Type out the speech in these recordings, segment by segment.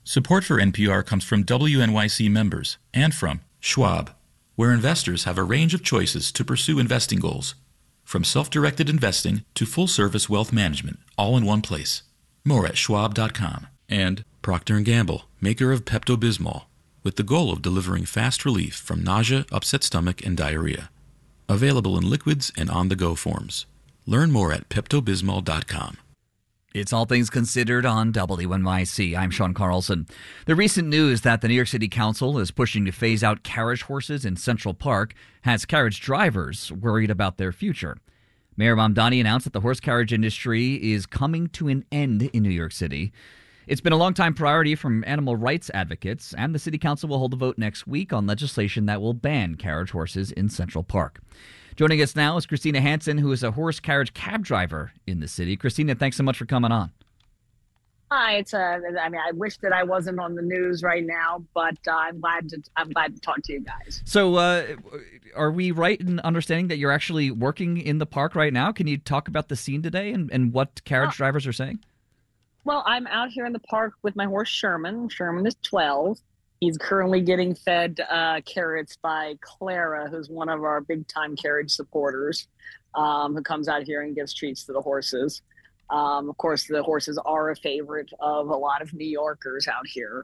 Support for NPR comes from WNYC members and from Schwab, where investors have a range of choices to pursue investing goals, from self-directed investing to full-service wealth management, all in one place. More at schwab.com. And Procter & Gamble, maker of Pepto-Bismol, with the goal of delivering fast relief from nausea, upset stomach, and diarrhea. Available in liquids and on-the-go forms. Learn more at peptobismol.com. It's All Things Considered on WNYC. I'm Sean Carlson. The recent news that the New York City Council is pushing to phase out carriage horses in Central Park has carriage drivers worried about their future. Mayor Mamdani announced that the horse carriage industry is coming to an end in New York City. It's been a long-time priority from animal rights advocates, and the City Council will hold a vote next week on legislation that will ban carriage horses in Central Park. Joining us now is Christina Hansen, who is a horse carriage cab driver in the city. Christina, thanks so much for coming on. Hi, I wish that I wasn't on the news right now, but I'm glad to talk to you guys. So, are we right in understanding that you're actually working in the park right now? Can you talk about the scene today and what carriage drivers are saying? Well, I'm out here in the park with my horse Sherman. Sherman is 12. He's currently getting fed carrots by Clara, who's one of our big-time carriage supporters, who comes out here and gives treats to the horses. Of course, the horses are a favorite of a lot of New Yorkers out here.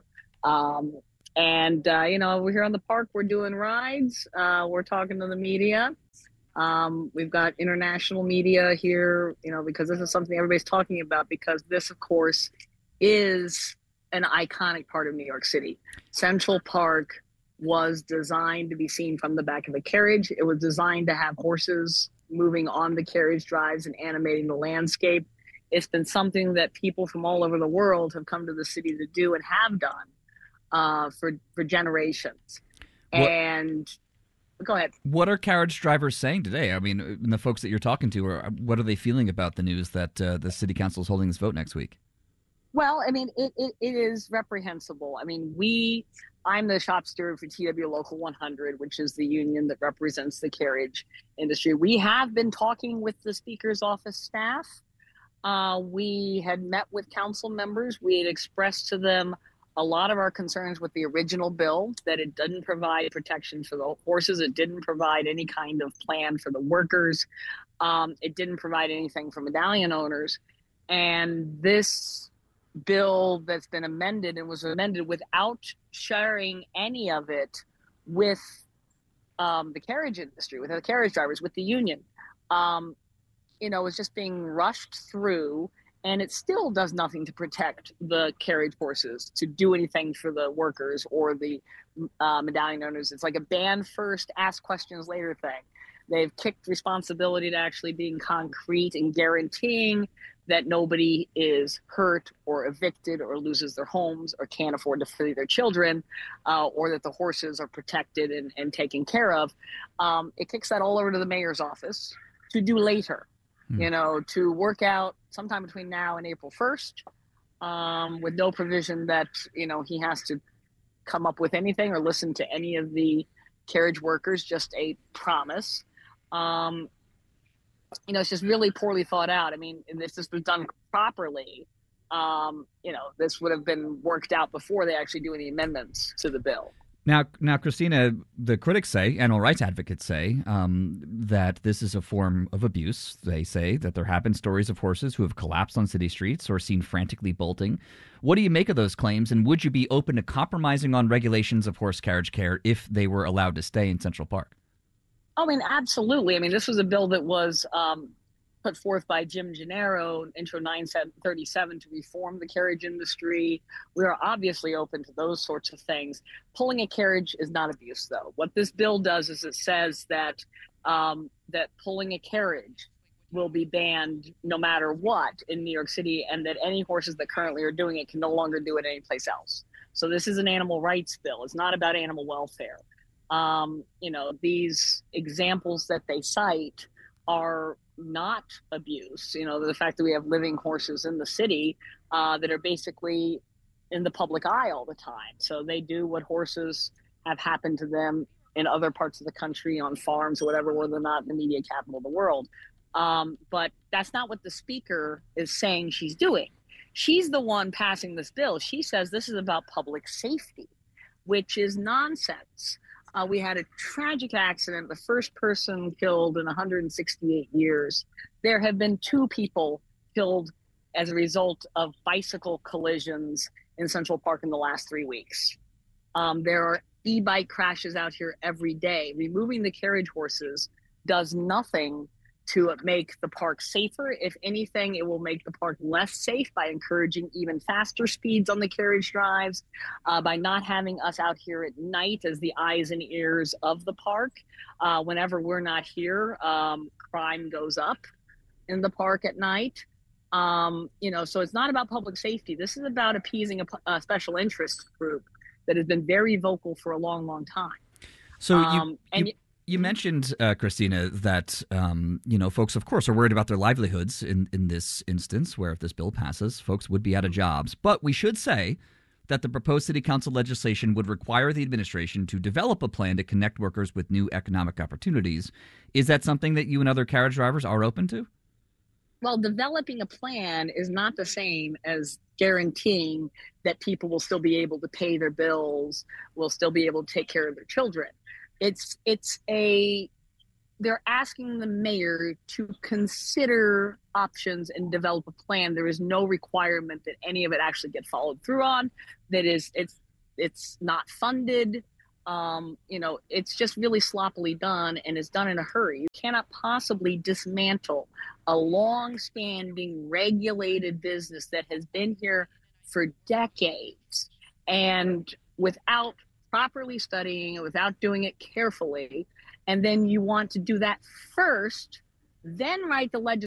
We're here on the park. We're doing rides. We're talking to the media. We've got international media here, because this is something everybody's talking about, because this, of course, is an iconic part of New York City. Central Park was designed to be seen from the back of a carriage. It was designed to have horses moving on the carriage drives and animating the landscape. It's been something that people from all over the world have come to the city to do and have done for generations. And go ahead. What are carriage drivers saying today? I mean, the folks that you're talking to, what are they feeling about the news that the city council is holding this vote next week? Well, I mean, it is reprehensible. I mean, I'm the shop steward for TW Local 100, which is the union that represents the carriage industry. We have been talking with the Speaker's office staff. We had met with council members. We had expressed to them a lot of our concerns with the original bill, that it didn't provide protection for the horses. It didn't provide any kind of plan for the workers. It didn't provide anything for medallion owners. And this bill that's been amended and was amended without sharing any of it with the carriage industry, with the carriage drivers, with the union, is just being rushed through, and it still does nothing to protect the carriage horses, to do anything for the workers or the medallion owners. It's like a ban first, ask questions later thing. They've kicked responsibility to actually being concrete and guaranteeing that nobody is hurt or evicted or loses their homes or can't afford to feed their children, or that the horses are protected and taken care of. It kicks that all over to the mayor's office to do later, to work out sometime between now and April 1st, with no provision that, he has to come up with anything or listen to any of the carriage workers, just a promise. It's just really poorly thought out. I mean, if this was done properly, this would have been worked out before they actually do any amendments to the bill. Now, Christina, the critics say, animal rights advocates say, that this is a form of abuse. They say that there have been stories of horses who have collapsed on city streets or seen frantically bolting. What do you make of those claims, and would you be open to compromising on regulations of horse carriage care if they were allowed to stay in Central Park? I mean, absolutely. I mean, this was a bill that was put forth by Jim Gennaro, Intro 937, to reform the carriage industry. We are obviously open to those sorts of things. Pulling a carriage is not abuse, though. What this bill does is it says that that pulling a carriage will be banned no matter what in New York City, and that any horses that currently are doing it can no longer do it anyplace else. So this is an animal rights bill. It's not about animal welfare. These examples that they cite are not abuse. The fact that we have living horses in the city that are basically in the public eye all the time. So they do what horses have happened to them in other parts of the country, on farms or whatever, where they're not in the media capital of the world. But that's not what the speaker is saying she's doing. She's the one passing this bill. She says this is about public safety, which is nonsense. We had a tragic accident, the first person killed in 168 years. There have been 2 people killed as a result of bicycle collisions in Central Park in the last 3 weeks. There are e-bike crashes out here every day. Removing the carriage horses does nothing to make the park safer. If anything, it will make the park less safe by encouraging even faster speeds on the carriage drives, by not having us out here at night as the eyes and ears of the park. Whenever we're not here, crime goes up in the park at night. So it's not about public safety. This is about appeasing a special interest group that has been very vocal for a long, long time. So you mentioned, Christina, that folks, of course, are worried about their livelihoods in this instance, where if this bill passes, folks would be out of jobs. But we should say that the proposed city council legislation would require the administration to develop a plan to connect workers with new economic opportunities. Is that something that you and other carriage drivers are open to? Well, developing a plan is not the same as guaranteeing that people will still be able to pay their bills, will still be able to take care of their children. They're asking the mayor to consider options and develop a plan. There is no requirement that any of it actually get followed through on. It's not funded. It's just really sloppily done, and it's done in a hurry. You cannot possibly dismantle a long-standing regulated business that has been here for decades, and without properly studying it, without doing it carefully, and then you want to do that first, then write the legislation